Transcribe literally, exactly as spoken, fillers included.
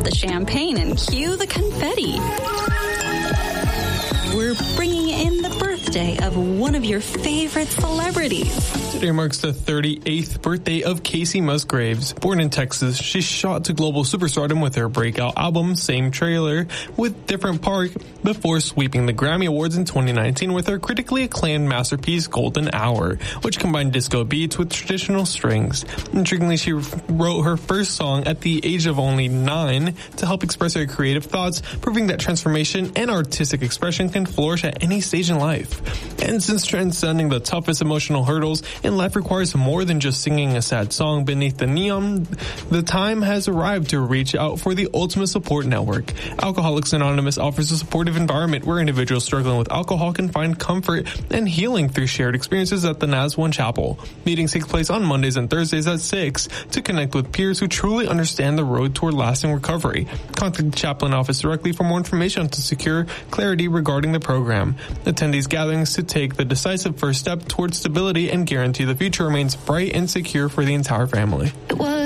the champagne and cue the confetti. We're bringing in the birthday of one of your favorite celebrities. Today marks the thirty-eighth birthday of Kacey Musgraves. Born in Texas, she shot to global superstardom with her breakout album, Same Trailer, with Different Park, before sweeping the Grammy Awards in twenty nineteen with her critically acclaimed masterpiece, Golden Hour, which combined disco beats with traditional strings. Intriguingly, she wrote her first song at the age of only nine to help express her creative thoughts, proving that transformation and artistic expression can flourish at any stage in life. And since transcending the toughest emotional hurdles in life requires more than just singing a sad song beneath the neon, the time has arrived to reach out for the ultimate support network. Alcoholics Anonymous offers a supportive environment where individuals struggling with alcohol can find comfort and healing through shared experiences at the Naz One Chapel. Meetings take place on Mondays and Thursdays at six to connect with peers who truly understand the road toward lasting recovery. Contact the chaplain office directly for more information to secure clarity regarding the program. Attend these gatherings to take the decisive first step towards stability and guarantee the future remains bright and secure for the entire family. It was